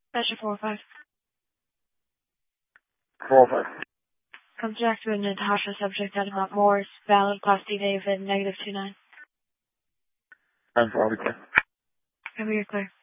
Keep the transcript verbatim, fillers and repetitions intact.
Measure four five. four five. Contact with Natasha, subject at Mount Morris, valid Class D David, negative two nine. And for all the Over, you're clear.